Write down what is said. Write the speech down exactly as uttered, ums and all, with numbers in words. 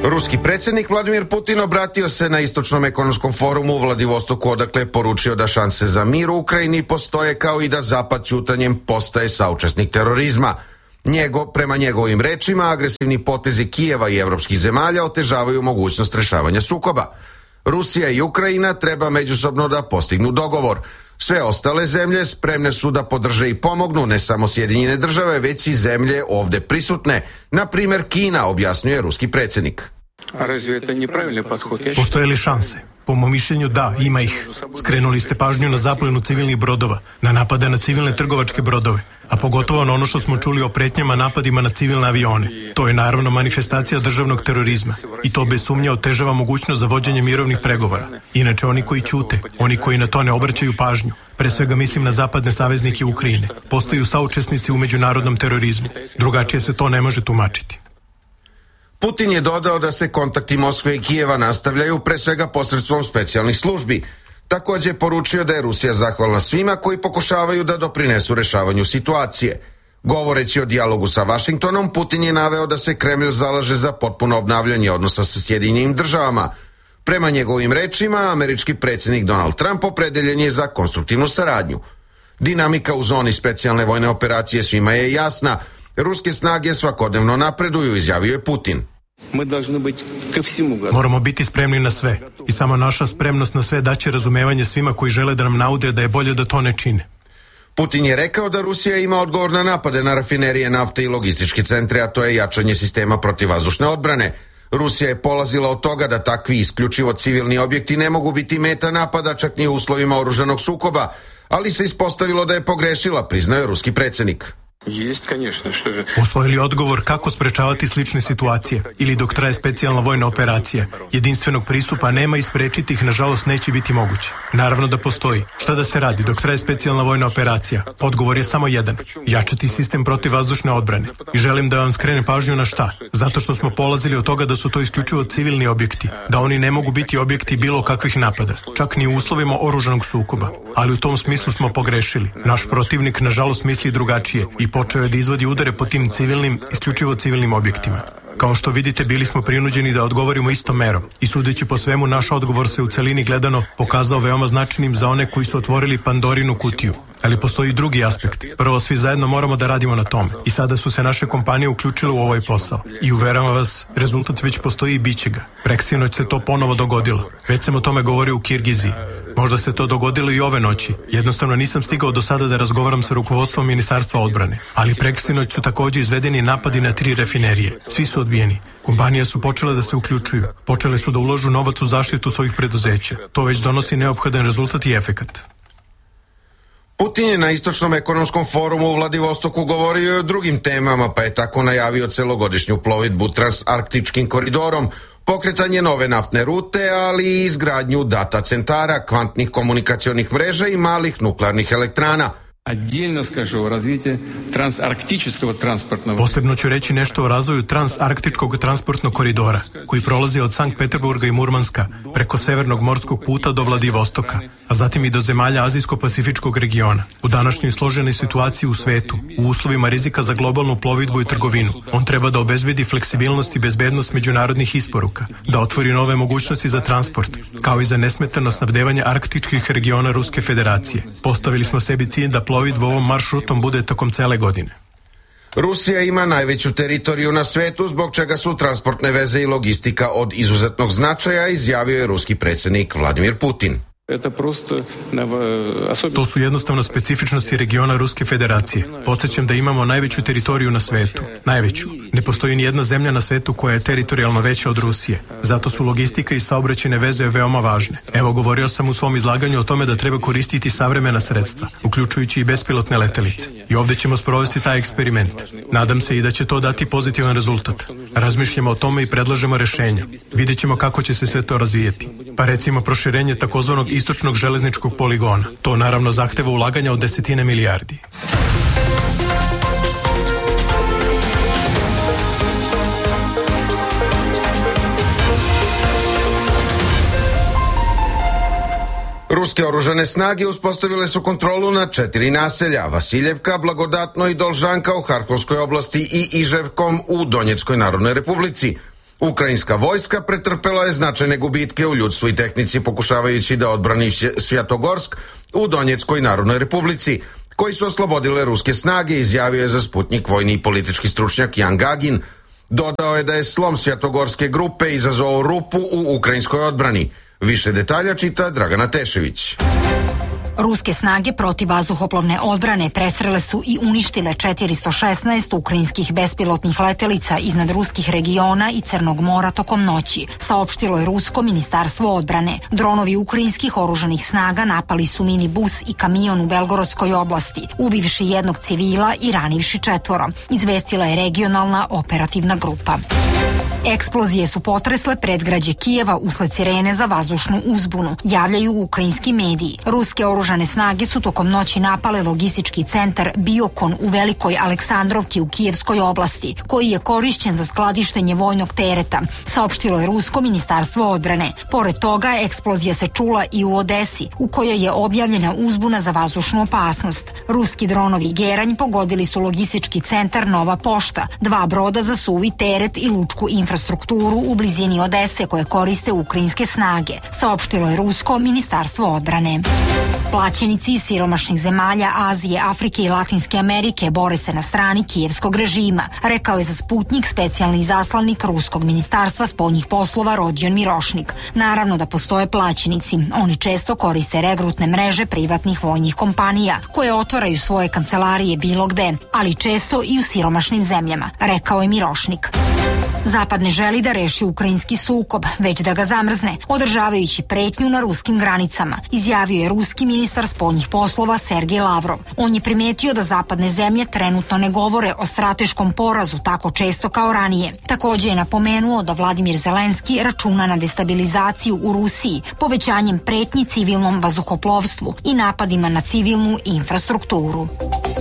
Ruski predsjednik Vladimir Putin obratio se na Istočnom ekonomskom forumu u Vladivostoku, odakle je poručio da šanse za mir u Ukrajini postoje, kao i da Zapad ćutanjem postaje saučesnik terorizma. Njego, prema njegovim rečima, agresivni potezi Kijeva i evropskih zemalja otežavaju mogućnost rešavanja sukoba. Rusija i Ukrajina treba međusobno da postignu dogovor. Sve ostale zemlje spremne su da podrže i pomognu, ne samo Sjedinjene države, već i zemlje ovde prisutne. Na primer Kina, objasnjuje ruski predsjednik. Postoje li šanse? Po mom mišljenju da, ima ih. Skrenuli ste pažnju na zaplenu civilnih brodova, na napade na civilne trgovačke brodove, a pogotovo na ono što smo čuli o pretnjama napadima na civilne avione. To je naravno manifestacija državnog terorizma i to bez sumnje otežava mogućnost za vođenje mirovnih pregovora. Inače, oni koji ćute, oni koji na to ne obraćaju pažnju, pre svega mislim na zapadne saveznike Ukrajine, postaju saučesnici u međunarodnom terorizmu. Drugačije se to ne može tumačiti. Putin je dodao da se kontakti Moskve i Kijeva nastavljaju pre svega posredstvom specijalnih službi. Također je poručio da je Rusija zahvalna svima koji pokušavaju da doprinesu rešavanju situacije. Govoreći o dijalogu sa Vašingtonom, Putin je naveo da se Kremlj zalaže za potpuno obnavljanje odnosa sa Sjedinjenim državama. Prema njegovim rečima, američki predsjednik Donald Trump opredeljen je za konstruktivnu saradnju. Dinamika u zoni specijalne vojne operacije svima je jasna. Ruske snage svakodnevno napreduju, izjavio je Putin. Moramo biti spremni na sve i samo naša spremnost na sve daće razumevanje svima koji žele da nam naude da je bolje da to ne čine. Putin je rekao da Rusija ima odgovor na napade na rafinerije nafte i logistički centre, a to je jačanje sistema protivvazdušne odbrane. Rusija je polazila od toga da takvi isključivo civilni objekti ne mogu biti meta napada čak ni u uslovima oružanog sukoba, ali se ispostavilo da je pogrešila, priznao je ruski predsjednik. Postoji li odgovor kako sprečavati slične situacije ili dok traje specijalna vojna operacija? Jedinstvenog pristupa nema i sprečiti ih, nažalost, neće biti moguće. Naravno da postoji. Šta da se radi dok traje specijalna vojna operacija? Odgovor je samo jedan. Jačati sistem protivvazdušne odbrane. I želim da vam skrenem pažnju na šta? Zato što smo polazili od toga da su to isključivo civilni objekti, da oni ne mogu biti objekti bilo kakvih napada, čak ni u uslovima oružanog sukoba. Ali u tom smislu smo pogrešili. Naš protivnik, nažalost, misli drugačije i počeo je da izvodi udare po tim civilnim, isključivo civilnim objektima. Kao što vidite, bili smo prinuđeni da odgovorimo istom merom i sudeći po svemu, naš odgovor se u celini gledano pokazao veoma značajnim za one koji su otvorili Pandorinu kutiju. Ali postoji drugi aspekt. Prvo, svi zajedno moramo da radimo na tom. I sada su se naše kompanije uključile u ovaj posao. I uveravam vas, rezultat već postoji i bit će ga. Preksinoć se to ponovo dogodilo. Već sam o tome govorio u Kirgiziji. Možda se to dogodilo i ove noći. Jednostavno nisam stigao do sada da razgovaram sa rukovodstvom Ministarstva odbrane. Ali preksinoć su također izvedeni napadi na tri rafinerije. Svi su odbijeni. Kompanije su počele da se uključuju. Počele su da ulažu novac u zaštitu svojih preduzeća. To već donosi neophodan rezultat i efekat. Putin je na Istočnom ekonomskom forumu u Vladivostoku govorio i o drugim temama, pa je tako najavio celogodišnju plovidbu transarktičkim koridorom, pokretanje nove naftne rute, ali i izgradnju data centara, kvantnih komunikacionih mreža i malih nuklearnih elektrana. Posebno ću reći nešto o razvoju transarktičkog transportnog koridora, koji prolazi od Sankt Peterburga i Murmanska preko severnog morskog puta do Vladivostoka, a zatim i do zemalja Azijsko-Pacifičkog regiona. U današnjoj složenoj situaciji u svetu, u uslovima rizika za globalnu plovidbu i trgovinu, on treba da obezbedi fleksibilnost i bezbednost međunarodnih isporuka, da otvori nove mogućnosti za transport, kao i za nesmetano snabdevanje arktičkih regiona Ruske federacije. Postavili smo sebi cilj da plovidba ovom maršrutom bude tokom cele godine. Rusija ima najveću teritoriju na svetu, zbog čega su transportne veze i logistika od izuzetnog značaja, izjavio je ruski predsjednik Vladimir Putin. To su jednostavno specifičnosti regiona Ruske federacije. Podsjećam da imamo najveću teritoriju na svetu. Najveću. Ne postoji ni jedna zemlja na svetu koja je teritorijalno veća od Rusije. Zato su logistika i saobraćajne veze veoma važne. Evo, govorio sam u svom izlaganju o tome da treba koristiti savremena sredstva, uključujući i bespilotne letelice. I ovdje ćemo sprovesti taj eksperiment. Nadam se i da će to dati pozitivan rezultat. Razmišljamo o tome i predlažemo rešenja. Vidjet ćemo kako će se sve to razvijeti. Pa recimo proširenje takozvanog istočnog železničkog poligona. To naravno zahteva ulaganja od desetine milijardi. Ruske oružane snage uspostavile su kontrolu na četiri naselja: Vasiljevka, Blagodatno i Dolžanka u Harkovskoj oblasti i Iževkom u Donjeckoj narodnoj republici. Ukrajinska vojska pretrpela je značajne gubitke u ljudstvu i tehnici pokušavajući da odbrani Svjatogorsk u Donjeckoj Narodnoj Republici, koji su oslobodile ruske snage, izjavio je za Sputnik vojni i politički stručnjak Jan Gagin. Dodao je da je slom Svjatogorske grupe izazvao rupu u ukrajinskoj odbrani. Više detalja čita Dragana Tešević. Ruske snage protivvazduhoplovne odbrane presrele su i uništile četiristo šesnaest ukrajinskih bespilotnih letelica iznad ruskih regiona i Crnog mora tokom noći, saopštilo je Rusko ministarstvo odbrane. Dronovi ukrajinskih oružanih snaga napali su minibus i kamion u Belgorodskoj oblasti, ubivši jednog civila i ranivši četvoro, izvestila je regionalna operativna grupa. Eksplozije su potresle predgrađe Kijeva usled sirene za vazdušnu uzbunu, javljaju ukrajinski mediji. Ruske oružane snage su tokom noći napale logistički centar Biokon u Velikoj Aleksandrovki u Kijevskoj oblasti, koji je korišćen za skladištenje vojnog tereta, saopštilo je Rusko ministarstvo odbrane. Pored toga, eksplozija se čula i u Odesi, u kojoj je objavljena uzbuna za vazdušnu opasnost. Ruski dronovi Geranj pogodili su logistički centar Nova pošta, dva broda za suvi teret i lučku infrastrukturu u blizini Odese koje koriste ukrajinske snage, saopštilo je Rusko ministarstvo odbrane. Plaćenici iz siromašnih zemalja Azije, Afrike i Latinske Amerike bore se na strani kijevskog režima, rekao je za Sputnik specijalni izaslanik Ruskog ministarstva spoljnih poslova Rodion Mirošnik. Naravno da postoje plaćenici, oni često koriste regrutne mreže privatnih vojnih kompanija, koje otvaraju svoje kancelarije bilo gde, ali često i u siromašnim zemljama, rekao je Mirošnik. Zapad ne želi da reši ukrajinski sukob, već da ga zamrzne, održavajući pretnju na ruskim granicama, izjavio je ruski ministar spoljnih poslova Sergej Lavrov. On je primetio da zapadne zemlje trenutno ne govore o strateškom porazu tako često kao ranije. Također je napomenuo da Vladimir Zelenski računa na destabilizaciju u Rusiji, povećanjem pretnji civilnom vazduhoplovstvu i napadima na civilnu infrastrukturu.